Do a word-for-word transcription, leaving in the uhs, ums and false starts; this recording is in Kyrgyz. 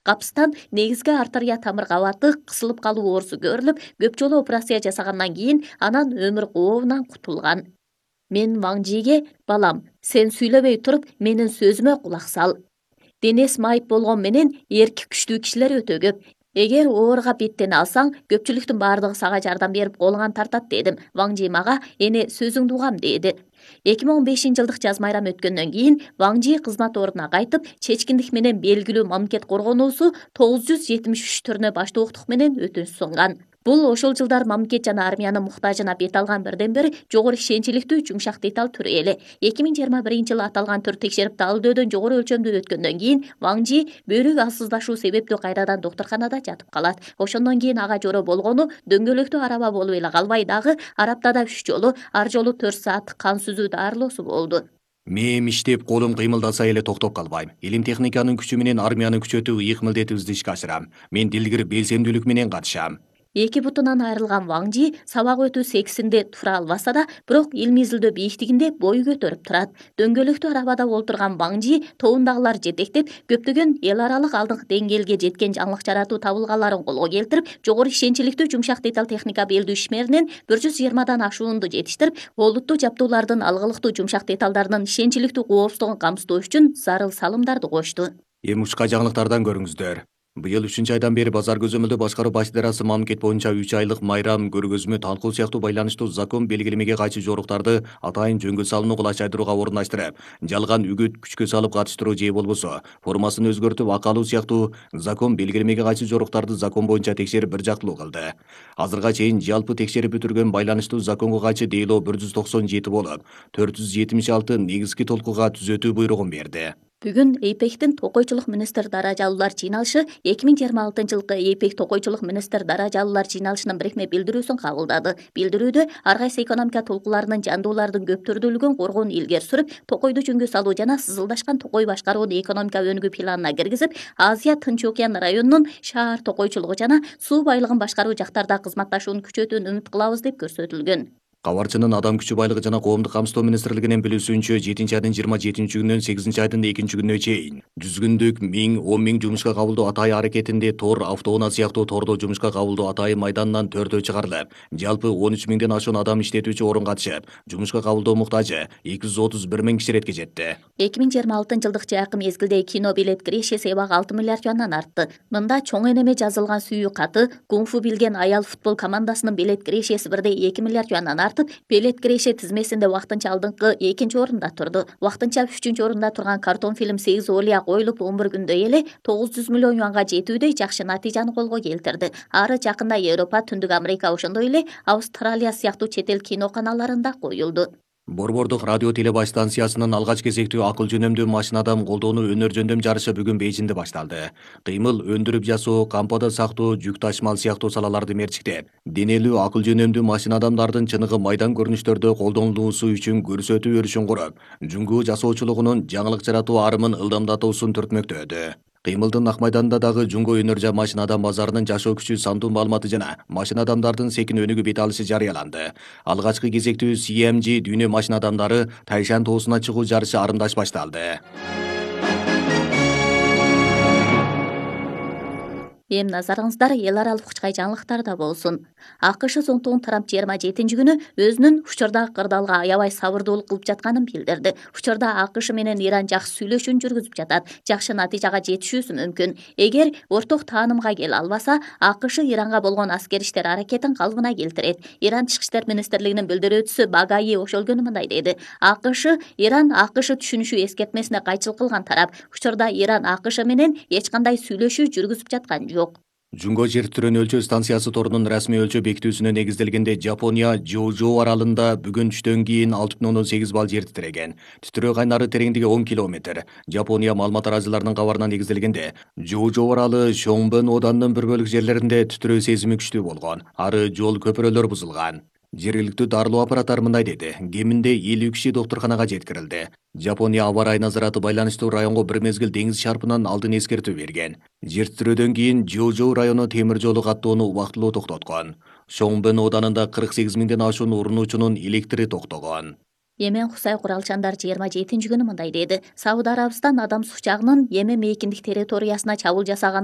Капыстан негизги артерия тамыр кабаты кысылып калуу оорусу көрүлүп, көп жолу операция жасагандан кийин анан өмүр кообунан кутулган. Мен Ваң Жиге: балам, сен сүйлөбөй туруп менин сөзүмө кулак сал. Денес майып болгон менен эрки күчтүү кишилер өтө көп. Эгер ооруга беттене алсаң, көпчүлүктүн баардыгы сага жардам берип колуңан тартат дедим. Ваң Жи мага: эне сөзүңдү угам деди. эки миң он бешинчи жылдык жаз майрам өткөндөн кийин Ваң Жи кызмат ордуна кайтып, чечкиндик менен белгилүү мамлекет коргоонуусу тогуз жүз жетимиш үч түрүнө баштоолуктук менен өтүнүч сунган. Бул ошол жылдар мамлекет жана армиянын муктажына бет алган бирден бир жогору ишенчиликтүү жумшак деталь түрү эле. эки миң жыйырма биринчи жылы аталган түр текшерип далилдөөдөн жогору өлчөмдүү өткөндөн кийин Ваң Жи бөйрөк алсыздашуу себептүү кайрадан доктурканада жатып калат. Ошондон кийин ага жоро болгону дөңгөлөктүү араба болуп эле калбай дагы араптада үч жолу, ар жолу төрт сааттык кан сүзүү дарылоосу болду. Мен иштеп, колум кыймылдаса эле токтоп калбайм. Илим техниканын күчү менен армияны күчөтүү ыйык милдетибизди ишке ашырам. Мен дилгир белсемдүүлүк менен катышам. Эки бутунан айрылган Ваң Жи сабак өтүү сексинде тура албаса да, бирок илми изилдөө бийиктигинде бою көтөрүп турат. Дөңгөлөктүү арабада олтурган Ваң Жи тобундагылар жетектеп, көптөгөн эл аралык алдыңкы деңгээлге жеткен жаңылык жаратуу табылгаларын колго келтирип, жогору ишенчиликтүү жумшак деталь техника белдүү ишмеринен бір жүз жыйырмадан ашуунду жетиштирип, олуттуу жабдуулардын алгылыктуу жумшак деталдардын ишенчиликтүү коопсуздугун камсыздоо үчүн зарыл салымдарды кошту. Эми ушка жаңылыктардан көрүңүздөр. Быйыл үчүнчү айдан бери базар көзөмөлдөө башкаруу баш идарасы мамлекет боюнча үч айлык майрам, көргөзмө, талкуу сыяктуу байланыштуу закон белгилемеге кайшы жоруктарды атайын жөнгө салынуу кылач айдырууга орундаштырып, жалган үгүт күчкө салып катыштыруу же болбосо формасын өзгөртүп акалуу сыяктуу закон белгилемеге кайшы жоруктарды закон боюнча текшерип бир жактылуу кылды. Азырга чейин жалпы текшерип бүтүргөн байланыштуу законго кайшы дейлоо бир жүз токсон жети болуп, төрт жүз жетимиш алты негизги толкууга түзөтүү буйругун берди. Бүгүн эйпектин токойчулук министр даражалуулар жыйналышы эки миң жыйырма алтынчы жылкы эйпек токойчулук министр даражалуулар жыйналышынын бирикме билдирүүсүн кабылдады. Билдирүүдө ар кайсы экономика толкууларынын жандуулардын көптөрдүүлүгүн коргоону илгери сүрүп, токойду жөнгө салуу жана сызылдашкан токой башкарууну экономика өнүгүү планына киргизип, Азия Тынч океан районунун шаар токойчулугу жана суу байлыгын башкаруу жактарда кызматташууну күчөтүүнү үмүт кылабыз деп көрсөтүлгөн. Кабарчынын адам күчү байлыгы жана коомдук камсыздоо министрлигинин билүүсүнчө жетинчи айдын жыйырма жетинчи күнүнөн сегизинчи айдын экинчи күнүнө чейин жүз күндүк миң он миң жумушка кабылдоо атайы аракетинде Тор автоунаа сыяктуу тордо жумушка кабылдоо атайы майданынан төртөө чыгарылып, жалпы он үч миңден ашуун адам иштетүүчү орун катышып, жумушка кабылдоо муктажы эки жүз отуз бир миң киширетке жетти. эки миң жыйырма алтынчы жылдык жакын мезгилде кино билет кирешеси эбак алты миллиард юандан артты. Мында чоң энеме жазылган сүйүү каты, кунг-фу билген аял футбол командасынын билет кирешеси бирдей эки миллиард юандан артып, билет киреше тизмесинде вактынча алдыңкы экинчи орунда турду. Вактынча үчүнчү орунда турган картон фильм сегиз олия коюлуп он бир күндөй эле тогуз жүз миллион юанга жетүүдөй жакшы натыйжаны колго келтирди. Ары жакында Европа, Түндүк Америка, ошондой эле Австралия сыяктуу чет эл киноканаларында коюлду. Борбордук радио телебаш станциясынын алгач кезектүү акыл жөнөмдүү машинадан колдоону өнөр жөндөм жарышы бүгүн Бейжиңде башталды. Кыймыл, өндүрүп жасоо, кампада сактоо, жүк ташмал сыяктуу салаларды мерчиктеп, денелүү акыл жөнөмдүү машина адамдардын чыныгы майдан көрүнүштөрдө колдонулуусу үчүн көрсөтүү өрүшүн куруп, жүнгүү жасоочулугунун жаңылык жаратуу арымын ылдамдатуусун түртмөктөдү. Кыймылдын ак майданында дагы жүнгө өнөр машина адам базарынын жашоо күчү сандуу маалыматы жана машина адамдардын секин өнүгүү бет алышы жарыяланды. Алгачкы кезектүү си эм джи дүйнө машина адамдары Тайшан тоосуна чыгуу жарышы арымдаш башталды. Эми назарыңыздар эл аралык учкай жаңылыктарда болсун. АКШ Зонтогун Трамп жыйырма жетинчи күнү өзүнүн учурдагы кырдаалга аябай сабырдуулук кылып жатканын билдирди. Учурда АКШ менен Иран жакшы сүйлөшүүн жүргүзүп жатат, жакшы натыйжага жетишүүсү мүмкүн. Эгер орток таанымга келе албаса, АКШ Иранга болгон аскер иштер аракетин калыбына келтирет. Иран Тышкы иштер министрлигинин билдирүүчүсү Багаи ошол күнү мындай деди: АКШ Иран АКШ түшүнүшү эскертмесине кайчылык кылган тарап. Учурда Иран АКШ менен эч кандай сүйлөшүү жүргүзүп жаткан жок. Жүнгө жер титирөөнү өлчөө станциясы торунун расмий өлчөө бекитүүсүнө негизделгенде Жапония Жоужоу аралында бүгүн түштөн кийин алты бүтүн ондон сегиз балл жер титиреген. Титирөө кайнары тереңдиги он километр. Жапония маалымат арачыларынын кабарына негизделгенде Жоужоу аралы Шоңбен оданынын бир бөлүк жерлеринде титирөө сезими күчтүү болгон. Ары жол көпүрөлөр бузулган. Жергиликтүү дарылоо аппараттары мындай деди: кеминде элүү киши доктурканага жеткирилди. Жапония аба ырайы назараты байланыштуу районго бир мезгил деңиз шарпынан алдын эскертүү берген. Жер титирөөдөн кийин Жоужоу району темир жолу каттоону убактылуу токтоткон. Шоңбен оданында кырк сегиз миңден ашуун урунуучунун электри токтогон. Йемен Кусай куралчандар жыйырма жетинчи күнү мындай деди: Сауд Арабистан адам сучагынын Йемен мейкиндик территориясына чабуул жасаган